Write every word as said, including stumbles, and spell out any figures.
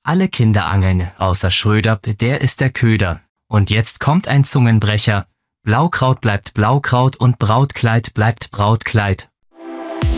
Alle Kinder angeln, außer Schröder, der ist der Köder. Und jetzt kommt ein Zungenbrecher. Blaukraut bleibt Blaukraut und Brautkleid bleibt Brautkleid.